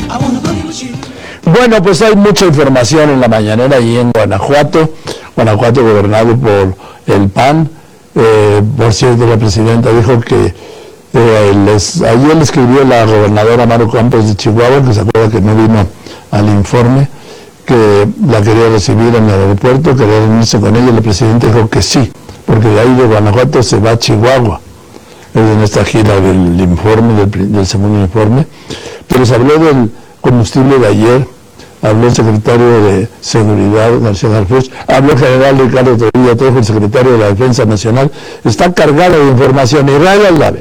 Bueno, pues hay mucha información en la mañanera allí en Guanajuato gobernado por el PAN. Por cierto, la presidenta dijo que ayer le escribió la gobernadora Maru Campos de Chihuahua, que se acuerda que no vino al informe, que la quería recibir en el aeropuerto, quería reunirse con ella, y la presidenta dijo que sí, porque de ahí de Guanajuato se va a Chihuahua, en esta gira del informe, del segundo informe. Pero se habló del combustible de ayer, habló el secretario de Seguridad, García Harfuch, habló el general Ricardo Toribio Trejo, el secretario de la Defensa Nacional. Está cargado de información. Israel Aldave.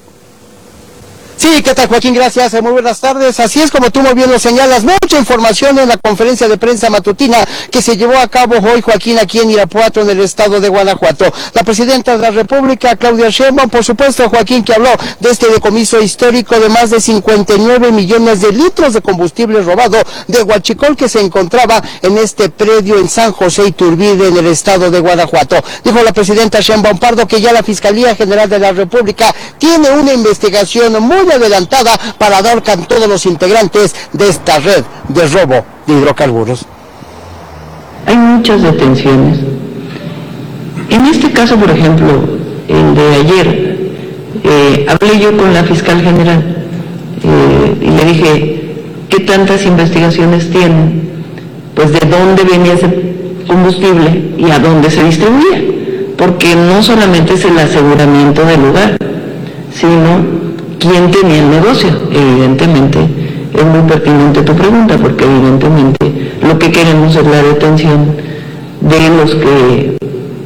Sí, ¿qué tal, Joaquín? Gracias, muy buenas tardes. Así es, como tú muy bien lo señalas, mucha información en la conferencia de prensa matutina que se llevó a cabo hoy, Joaquín, aquí en Irapuato, en el estado de Guanajuato. La presidenta de la República, Claudia Sheinbaum, por supuesto, Joaquín, que habló de este decomiso histórico de más de 59 millones de litros de combustible robado de huachicol que se encontraba en este predio en San José Iturbide, en el estado de Guanajuato. Dijo la presidenta Sheinbaum Pardo que ya la Fiscalía General de la República tiene una investigación muy adelantada para dar con todos los integrantes de esta red de robo de hidrocarburos. Hay muchas detenciones. En este caso, por ejemplo, el de ayer, hablé yo con la fiscal general y le dije, ¿qué tantas investigaciones tienen? Pues de dónde venía ese combustible y a dónde se distribuía, porque no solamente es el aseguramiento del lugar, sino quién tenía el negocio. Evidentemente es muy pertinente tu pregunta, porque evidentemente lo que queremos es la detención de los que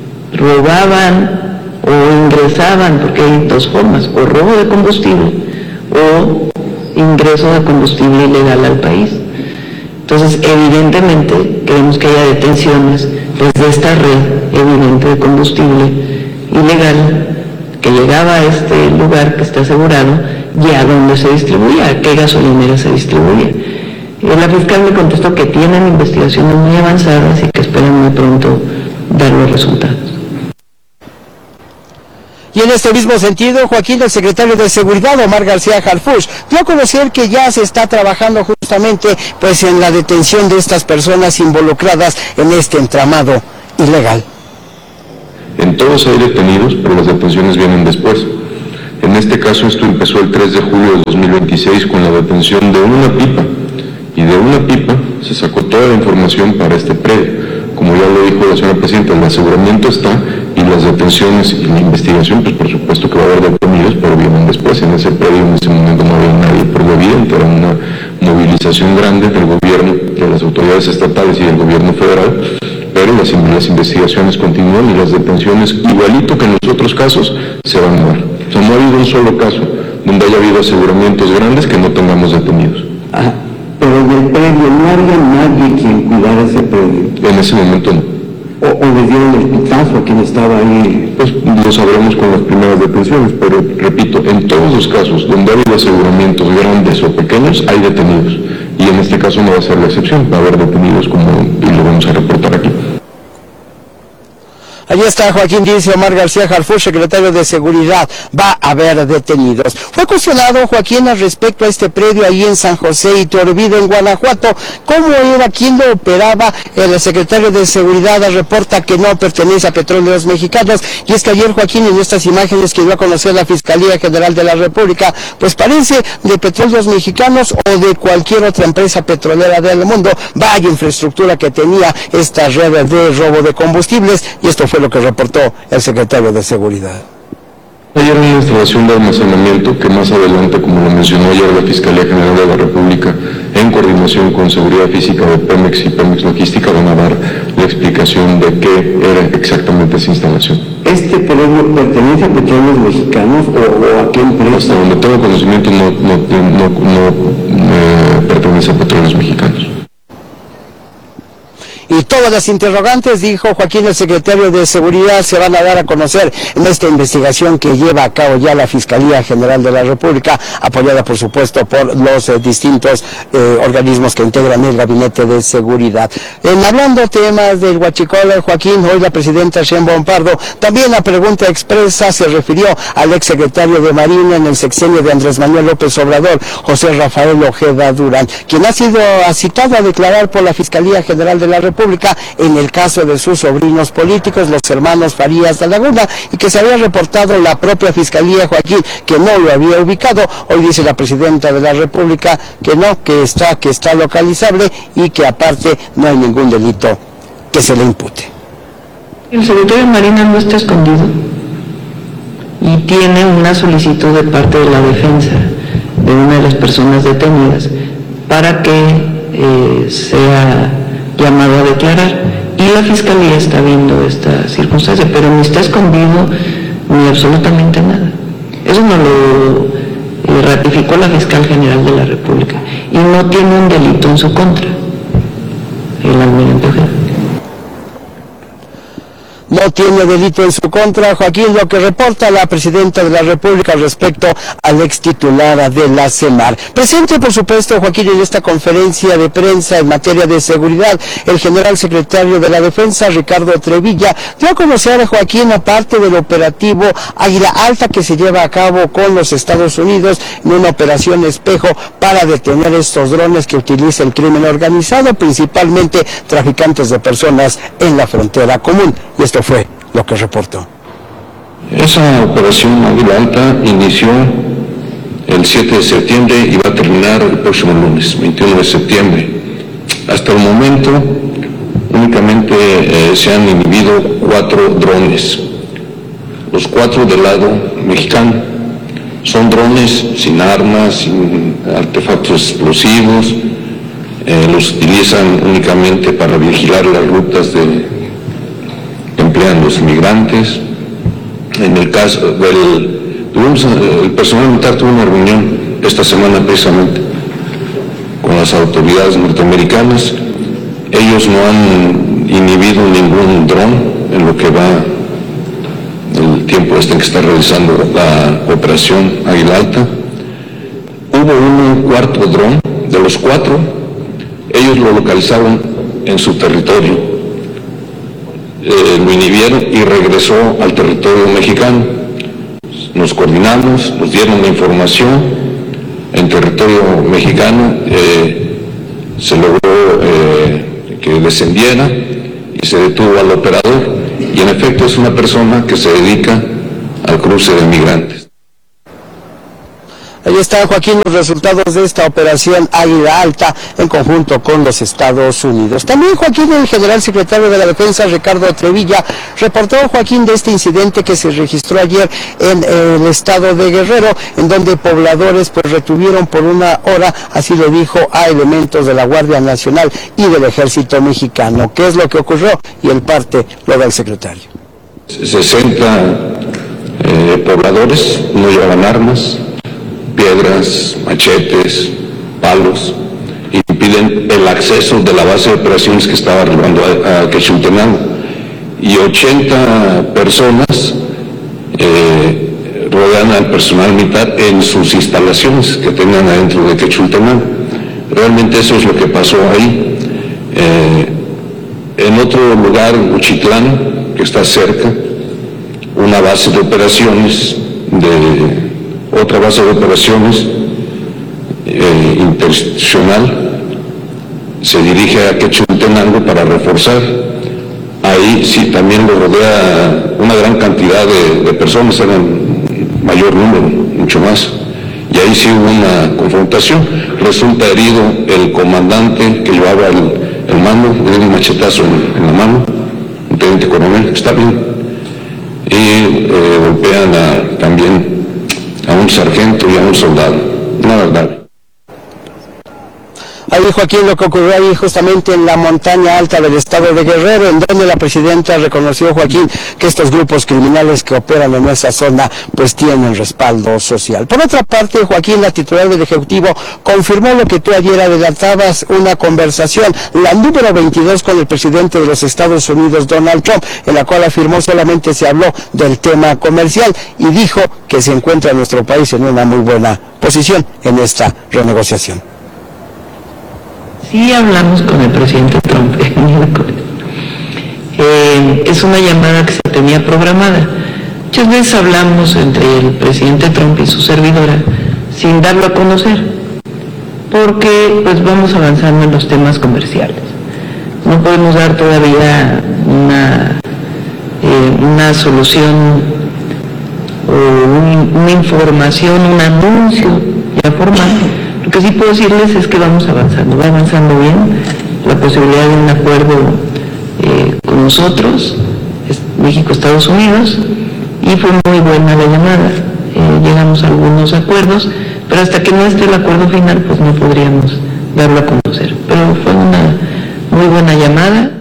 robaban o ingresaban, porque hay dos formas, o robo de combustible o ingreso de combustible ilegal al país. Entonces, evidentemente queremos que haya detenciones desde esta red evidente de combustible ilegal que llegaba a este lugar que está asegurado y a dónde se distribuía, a qué gasolinera se distribuía. La fiscal me contestó que tienen investigaciones muy avanzadas y que esperan muy pronto dar los resultados. Y en este mismo sentido, Joaquín, el secretario de Seguridad, Omar García Harfuch, dio a conocer que ya se está trabajando justamente pues en la detención de estas personas involucradas en este entramado ilegal. En todos hay detenidos, pero las detenciones vienen después. En este caso, esto empezó el 3 de julio de 2026 con la detención de una pipa, y de una pipa se sacó toda la información para este predio. Como ya lo dijo la señora presidenta, el aseguramiento está, y las detenciones y la investigación, pues por supuesto que va a haber detenidos, pero vienen después. En ese predio en ese momento no había nadie, por lo evidente, era una movilización grande del gobierno, de las autoridades estatales y del gobierno federal, pero las investigaciones continúan y las detenciones, igualito que en los otros casos, se van a dar. O sea, no ha habido un solo caso donde haya habido aseguramientos grandes que no tengamos detenidos. Pero en el predio no había nadie quien cuidara ese predio. En ese momento no. ¿O les dieron el pitazo a quien estaba ahí? Pues lo sabremos con las primeras detenciones, pero repito, en todos los casos donde ha habido aseguramientos grandes o pequeños, hay detenidos. Y en este caso no va a ser la excepción, va a haber detenidos y lo vamos a reportar aquí. Allí está Joaquín, dice Omar García Harfuch, secretario de Seguridad, va a haber detenidos. Fue cuestionado Joaquín al respecto a este predio ahí en San José Iturbide, en Guanajuato, cómo era, quién lo operaba. El secretario de Seguridad reporta que no pertenece a Petróleos Mexicanos, y es que ayer, Joaquín, en estas imágenes que dio a conocer la Fiscalía General de la República, pues parece de Petróleos Mexicanos o de cualquier otra empresa petrolera del mundo. Vaya infraestructura que tenía esta red de robo de combustibles, y esto fue lo que reportó el secretario de Seguridad. Ayer una instalación de almacenamiento que más adelante, como lo mencionó ayer la Fiscalía General de la República, en coordinación con Seguridad Física de Pemex y Pemex Logística, van a dar la explicación de qué era exactamente esa instalación. ¿Este predio pertenece a Petróleos Mexicanos o a qué empresa? Hasta donde tengo conocimiento no pertenece a Petróleos Mexicanos. Y toda las interrogantes, dijo Joaquín, el secretario de Seguridad, se van a dar a conocer en esta investigación que lleva a cabo ya la Fiscalía General de la República, apoyada por supuesto por los distintos organismos que integran el Gabinete de Seguridad. Hablando temas del huachicol, Joaquín, hoy la presidenta Sheinbaum Pardo, también a pregunta expresa, se refirió al exsecretario de Marina en el sexenio de Andrés Manuel López Obrador, José Rafael Ojeda Durán, quien ha sido citado a declarar por la Fiscalía General de la República en el caso de sus sobrinos políticos, los hermanos Farías de Laguna, y que se había reportado la propia Fiscalía, Joaquín, que no lo había ubicado. Hoy dice la presidenta de la República que no, que está localizable y que aparte no hay ningún delito que se le impute. El secretario de Marina no está escondido y tiene una solicitud de parte de la defensa de una de las personas detenidas para que sea llamado a declarar, y la Fiscalía está viendo esta circunstancia, pero ni está escondido ni absolutamente nada. Eso no lo ratificó la Fiscal General de la República, y no tiene un delito en su contra el almirante Ojeda. No tiene delito en su contra, Joaquín, lo que reporta la presidenta de la República respecto al ex titular de la CEMAR. Presente, por supuesto, Joaquín, en esta conferencia de prensa en materia de seguridad, el general secretario de la Defensa, Ricardo Trevilla, dio a conocer, Joaquín, aparte del operativo Águila Alta que se lleva a cabo con los Estados Unidos en una operación espejo para detener estos drones que utiliza el crimen organizado, principalmente traficantes de personas en la frontera común. Y esto fue lo que reportó. Esa operación Águila Alta inició el 7 de septiembre y va a terminar el próximo lunes, 21 de septiembre. Hasta el momento únicamente se han inhibido 4 drones, los 4 del lado mexicano. Son drones sin armas, sin artefactos explosivos, los utilizan únicamente para vigilar las rutas emplean los inmigrantes. En el caso el personal militar tuvo una reunión esta semana precisamente con las autoridades norteamericanas. Ellos no han inhibido ningún dron en lo que va el tiempo en que está realizando la operación Águila Alta. Hubo un cuarto dron, de los 4, ellos lo localizaron en su territorio. Lo inhibieron y regresó al territorio mexicano. Nos coordinamos, nos dieron la información en territorio mexicano, se logró que descendiera y se detuvo al operador, y en efecto es una persona que se dedica al cruce de migrantes. Ahí está, Joaquín, los resultados de esta operación Águila Alta en conjunto con los Estados Unidos. También, Joaquín, el general secretario de la Defensa, Ricardo Trevilla, reportó, Joaquín, de este incidente que se registró ayer en el estado de Guerrero, en donde pobladores retuvieron por 1 hora, así lo dijo, a elementos de la Guardia Nacional y del Ejército Mexicano. ¿Qué es lo que ocurrió? Y el parte lo da el secretario. 60 pobladores no llevaban armas, piedras, machetes, palos, impiden el acceso de la base de operaciones que estaba arribando a Quechultenango, y 80 personas rodean al personal militar en sus instalaciones que tenían adentro de Quechultenango. Realmente eso es lo que pasó ahí. En otro lugar, Uchitlán, que está cerca, una base de operaciones otra base de operaciones interinstitucional se dirige a Quechultenango para reforzar. Ahí sí también lo rodea una gran cantidad de personas, eran mayor número, mucho más, y ahí sí hubo una confrontación. Resulta herido el comandante que llevaba el mando, le dio un machetazo en la mano, un teniente coronel, está bien, y golpean también a un sargento y a un soldado, una verdad. Ahí, Joaquín, lo que ocurrió ahí justamente en la montaña alta del estado de Guerrero, en donde la presidenta reconoció, Joaquín, que estos grupos criminales que operan en esa zona pues tienen respaldo social. Por otra parte, Joaquín, la titular del Ejecutivo confirmó lo que tú ayer adelantabas, una conversación, la número 22 con el presidente de los Estados Unidos, Donald Trump, en la cual afirmó solamente se habló del tema comercial y dijo que se encuentra nuestro país en una muy buena posición en esta renegociación. Sí hablamos con el presidente Trump el miércoles. Es una llamada que se tenía programada. Muchas veces hablamos entre el presidente Trump y su servidora sin darlo a conocer, porque pues vamos avanzando en los temas comerciales. No podemos dar todavía una solución o una información, un anuncio ya formal. Lo que sí puedo decirles es que vamos avanzando, va avanzando bien la posibilidad de un acuerdo con nosotros, México, Estados Unidos, y fue muy buena la llamada. Llegamos a algunos acuerdos, pero hasta que no esté el acuerdo final, pues no podríamos darlo a conocer. Pero fue una muy buena llamada.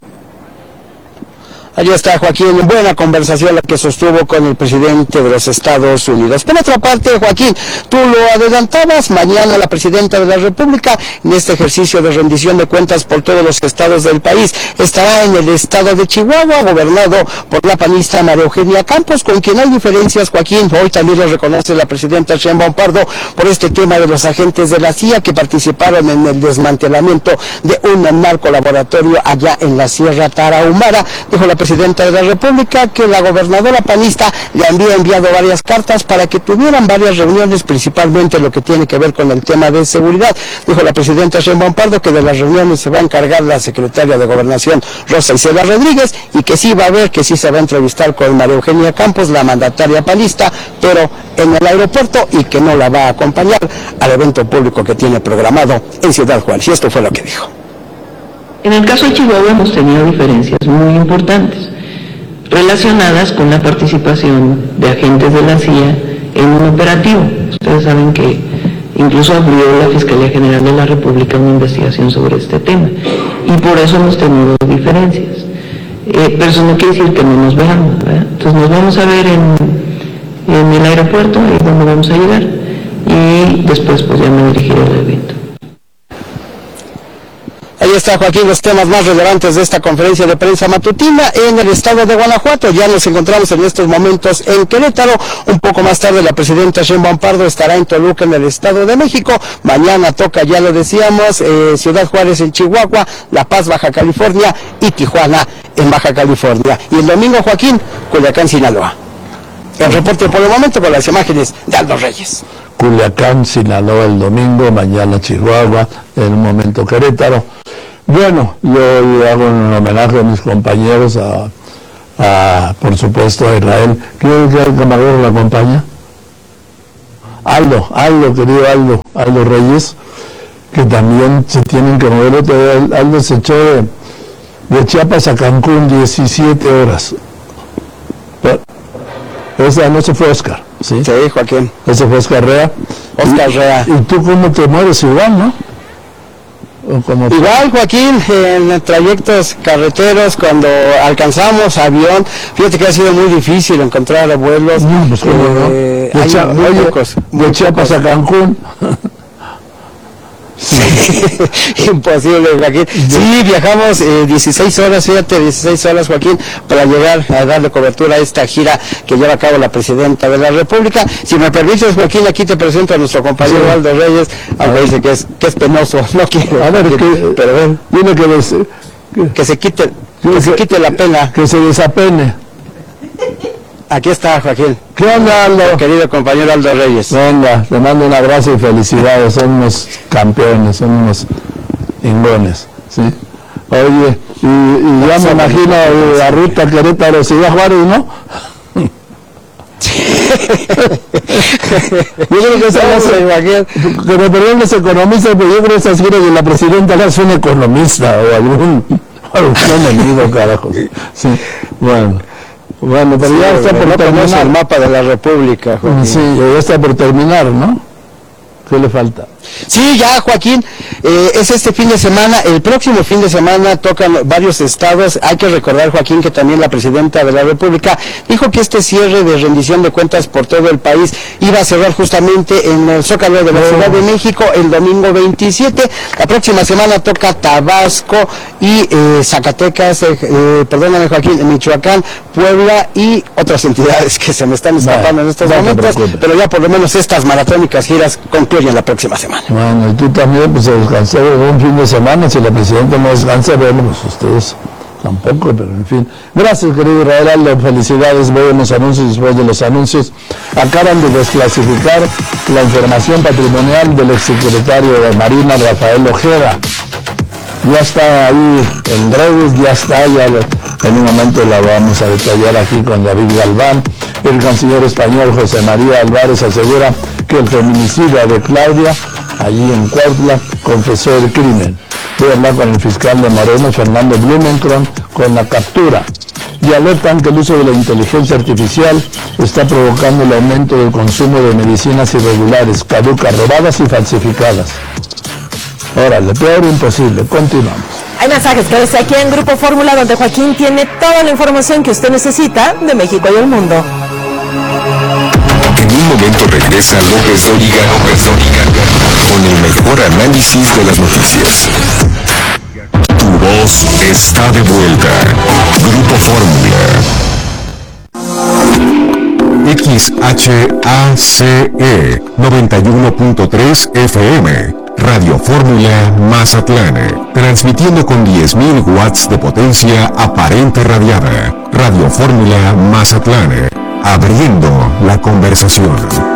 Allí está, Joaquín, buena conversación la que sostuvo con el presidente de los Estados Unidos. Por otra parte, Joaquín, tú lo adelantabas, mañana la presidenta de la República, en este ejercicio de rendición de cuentas por todos los estados del país, estará en el estado de Chihuahua, gobernado por la panista María Eugenia Campos, con quien hay diferencias, Joaquín. Hoy también lo reconoce la presidenta Sheinbaum Pardo por este tema de los agentes de la CIA que participaron en el desmantelamiento de un narcolaboratorio allá en la Sierra Tarahumara. Dijo la presidenta de la República que la gobernadora panista le había enviado varias cartas para que tuvieran varias reuniones, principalmente lo que tiene que ver con el tema de seguridad. Dijo la presidenta Sheinbaum Pardo que de las reuniones se va a encargar la secretaria de Gobernación, Rosa Isela Rodríguez, y que sí va a haber, que sí se va a entrevistar con María Eugenia Campos, la mandataria panista, pero en el aeropuerto, y que no la va a acompañar al evento público que tiene programado en Ciudad Juárez. Y esto fue lo que dijo. En el caso de Chihuahua hemos tenido diferencias muy importantes relacionadas con la participación de agentes de la CIA en un operativo. Ustedes saben que incluso abrió la Fiscalía General de la República una investigación sobre este tema y por eso hemos tenido diferencias. Pero eso no quiere decir que no nos veamos, ¿verdad? Entonces nos vamos a ver en el aeropuerto, ahí es donde vamos a llegar, y después pues ya me dirigiré al evento. Ahí está, Joaquín, los temas más relevantes de esta conferencia de prensa matutina en el estado de Guanajuato. Ya nos encontramos en estos momentos en Querétaro. Un poco más tarde la presidenta Sheinbaum Pardo estará en Toluca, en el estado de México. Mañana toca, ya lo decíamos, Ciudad Juárez en Chihuahua, La Paz, Baja California, y Tijuana en Baja California. Y el domingo, Joaquín, Culiacán, Sinaloa. El reporte por el momento con las imágenes de Aldo Reyes. Culiacán, Sinaloa el domingo, mañana Chihuahua, en un momento Querétaro. Bueno, yo hago un homenaje a mis compañeros, por supuesto a Israel. ¿Quién es el camarógrafo la acompaña? Aldo, querido Aldo Reyes, que también se tienen que mover. Aldo se echó de Chiapas a Cancún 17 horas. Esa no se fue Oscar, ¿sí? Sí, Joaquín. Ese fue Oscar Rea. ¿Y tú cómo te mueves igual, no? Igual, Joaquín, en trayectos carreteros, cuando alcanzamos avión, fíjate que ha sido muy difícil encontrar vuelos. No, pues cómo no. De Chiapas a Cancún. Sí. Imposible, Joaquín. Sí, viajamos 16 horas, fíjate, 16 horas, Joaquín, para llegar a darle cobertura a esta gira que lleva a cabo la presidenta de la República. Si me permites, Joaquín, aquí te presento a nuestro compañero sí. Aldo Reyes, aunque dice que es penoso, no quiero. A ver, pero ven, dime que se quite la pena. Que se desapene. Aquí está, Joaquín. ¿Qué onda, Aldo? Querido compañero Aldo Reyes. Venga, te mando un abrazo y felicidades. Son unos campeones, son unos ingones, ¿sí? Oye, y ya me imagino la ruta Querétaro, Ciudad Juárez, ¿no? Yo creo que esa que me perdonen los economistas, pero yo creo que esas giras de la presidenta la hace un economista o algún enemigo, carajos. Sí, bueno, pero sí, ya está por terminar el mapa de la República, Joaquín. Sí, ya está por terminar, ¿no? ¿Qué le falta? Sí, ya, Joaquín, es este fin de semana. El próximo fin de semana tocan varios estados. Hay que recordar, Joaquín, que también la presidenta de la República dijo que este cierre de rendición de cuentas por todo el país iba a cerrar justamente en el Zócalo de la Ciudad de México el domingo 27. La próxima semana toca Tabasco y Zacatecas, perdóname, Joaquín, Michoacán, Puebla y otras entidades que se me están escapando en estos momentos, pero ya por lo menos estas maratónicas giras concluyen la próxima semana. Bueno, y tú también, pues, descansar un fin de semana. Si la presidenta no descansa, bueno, pues ustedes tampoco, pero en fin. Gracias, querido Israel Aldo, felicidades. Voy a los anuncios. Después de los anuncios, acaban de desclasificar la información patrimonial del exsecretario de Marina, Rafael Ojeda. Ya está ahí en redes, ya está, ya en un momento la vamos a detallar aquí con David Galván. El canciller español José María Álvarez asegura que el feminicida de Claudia, allí en Cuautla, confesó el crimen. Voy a hablar con el fiscal de Moreno, Fernando Blumenkron, con la captura. Y alertan que el uso de la inteligencia artificial está provocando el aumento del consumo de medicinas irregulares, caducas, robadas y falsificadas. Órale, peor imposible. Continuamos. Hay mensajes que desde aquí en Grupo Fórmula, donde Joaquín tiene toda la información que usted necesita de México y el mundo. En un momento regresa López Dóriga con el mejor análisis de las noticias. Tu voz está de vuelta. Grupo Fórmula. XHACE 91.3 FM. Radio Fórmula Mazatlán, transmitiendo con 10.000 watts de potencia aparente radiada. Radio Fórmula Mazatlán, abriendo la conversación.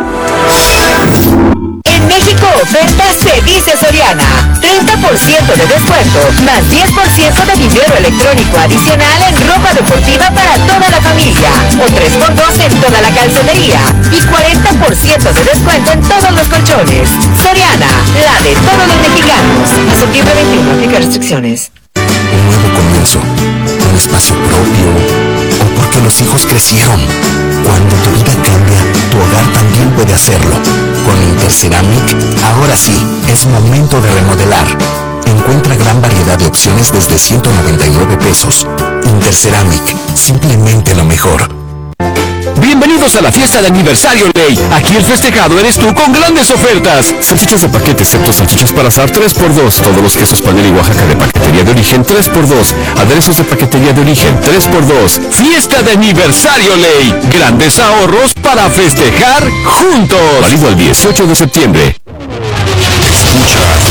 En México, ofertas se dice Soriana. 30% de descuento, más 10% de dinero electrónico adicional en ropa deportiva para toda la familia. O 3x2 en toda la calzonería. Y 40% de descuento en todos los colchones. Soriana, la de todos los mexicanos. A septiembre 21, aplica restricciones. Un nuevo comienzo, un espacio propio, o porque los hijos crecieron. Cuando tu vida cambia, tu hogar también puede hacerlo. Con Interceramic, ahora sí, es momento de remodelar. Encuentra gran variedad de opciones desde 199 pesos. Interceramic, simplemente lo mejor. Bienvenidos a la fiesta de aniversario Ley. Aquí el festejado eres tú con grandes ofertas. Salchichas de paquete, excepto salchichas para asar, 3x2. Todos los quesos Panela y Oaxaca de paquetería de origen, 3x2. Aderezos de paquetería de origen, 3x2. Fiesta de aniversario Ley. Grandes ahorros para festejar juntos. Válido al 18 de septiembre. Escucha